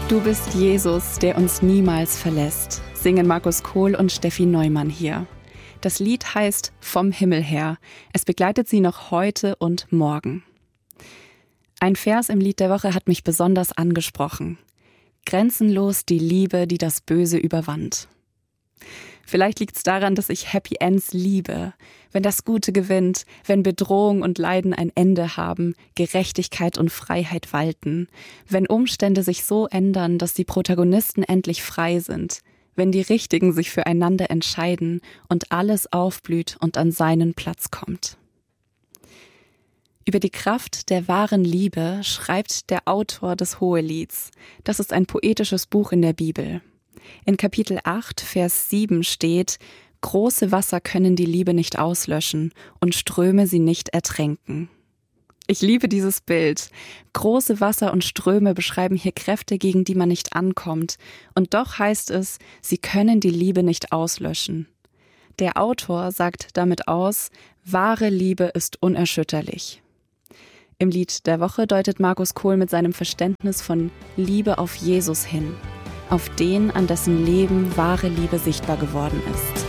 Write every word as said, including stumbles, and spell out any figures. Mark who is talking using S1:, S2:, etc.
S1: Du bist Jesus, der uns niemals verlässt, singen Markus Kohl und Steffi Neumann hier. Das Lied heißt Vom Himmel her. Es begleitet sie noch heute und morgen. Ein Vers im Lied der Woche hat mich besonders angesprochen. Grenzenlos die Liebe, die das Böse überwand. Vielleicht liegt es daran, dass ich Happy Ends liebe. Wenn das Gute gewinnt, wenn Bedrohung und Leiden ein Ende haben, Gerechtigkeit und Freiheit walten, wenn Umstände sich so ändern, dass die Protagonisten endlich frei sind, wenn die Richtigen sich füreinander entscheiden und alles aufblüht und an seinen Platz kommt. Über die Kraft der wahren Liebe schreibt der Autor des Hohelieds. Das ist ein poetisches Buch in der Bibel. In Kapitel acht, Vers sieben steht: Große Wasser können die Liebe nicht auslöschen und Ströme sie nicht ertränken. Ich liebe dieses Bild. Große Wasser und Ströme beschreiben hier Kräfte, gegen die man nicht ankommt. Und doch heißt es, sie können die Liebe nicht auslöschen. Der Autor sagt damit aus, wahre Liebe ist unerschütterlich. Im Lied der Woche deutet Markus Kohl mit seinem Verständnis von Liebe auf Jesus hin. Auf den, an dessen Leben wahre Liebe sichtbar geworden ist.